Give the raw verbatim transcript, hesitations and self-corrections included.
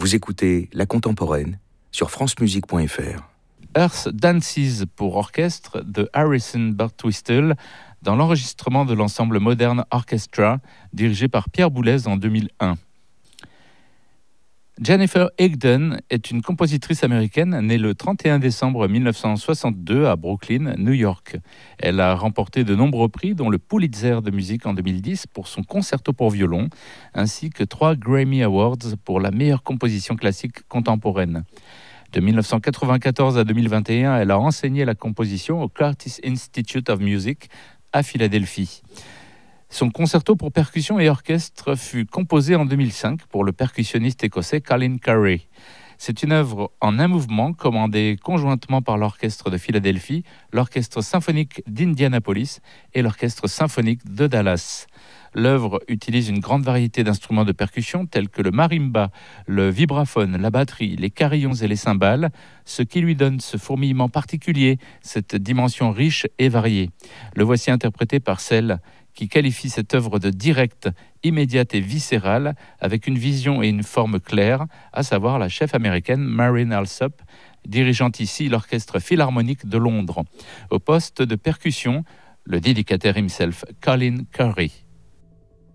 Vous écoutez La Contemporaine sur france musique point f r. Earth Dances pour orchestre de Harrison Birtwistle dans l'enregistrement de l'ensemble Modern Orchestra dirigé par Pierre Boulez en deux mille un. Jennifer Higdon est une compositrice américaine née le trente et un décembre mille neuf cent soixante-deux à Brooklyn, New York. Elle a remporté de nombreux prix, dont le Pulitzer de musique en deux mille dix pour son concerto pour violon, ainsi que trois Grammy Awards pour la meilleure composition classique contemporaine. De mille neuf cent quatre-vingt-quatorze à deux mille vingt et un, elle a enseigné la composition au Curtis Institute of Music à Philadelphie. Son concerto pour percussion et orchestre fut composé en deux mille cinq pour le percussionniste écossais Colin Currie. C'est une œuvre en un mouvement commandée conjointement par l'Orchestre de Philadelphie, l'Orchestre symphonique d'Indianapolis et l'Orchestre symphonique de Dallas. L'œuvre utilise une grande variété d'instruments de percussion tels que le marimba, le vibraphone, la batterie, les carillons et les cymbales, ce qui lui donne ce fourmillement particulier, cette dimension riche et variée. Le voici interprété par celle qui qualifie cette œuvre de directe, immédiate et viscérale, avec une vision et une forme claires, à savoir la chef américaine Marin Alsop, dirigeant ici l'Orchestre Philharmonique de Londres. Au poste de percussion, le dédicataire himself, Colin Currie.